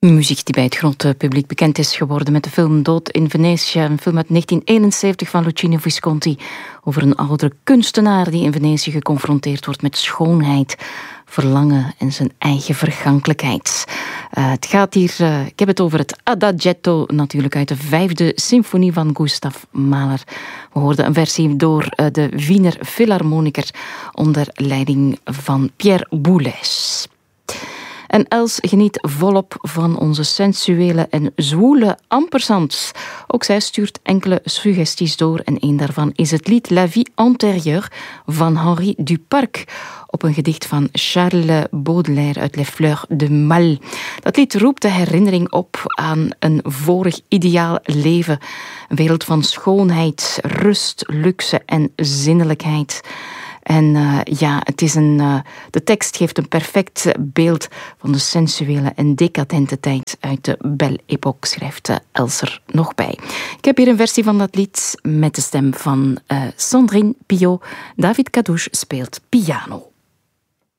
Muziek die bij het grote publiek bekend is geworden met de film Dood in Venetië. Een film uit 1971 van Luchino Visconti over een oudere kunstenaar die in Venetië geconfronteerd wordt met schoonheid, verlangen en zijn eigen vergankelijkheid. Het gaat hier, ik heb het over het Adagietto, natuurlijk uit de 5e symfonie van Gustav Mahler. We hoorden een versie door de Wiener Philharmoniker onder leiding van Pierre Boulez. En Els geniet volop van onze sensuele en zwoele ampersands. Ook zij stuurt enkele suggesties door en een daarvan is het lied La Vie antérieure van Henri Duparc op een gedicht van Charles Baudelaire uit Les Fleurs de Mal. Dat lied roept de herinnering op aan een vorig ideaal leven. Een wereld van schoonheid, rust, luxe en zinnelijkheid. En het is de tekst geeft een perfect beeld van de sensuele en decadente tijd uit de Belle Époque, schrijft Els er nog bij. Ik heb hier een versie van dat lied met de stem van Sandrine Piot. David Cadouche speelt piano.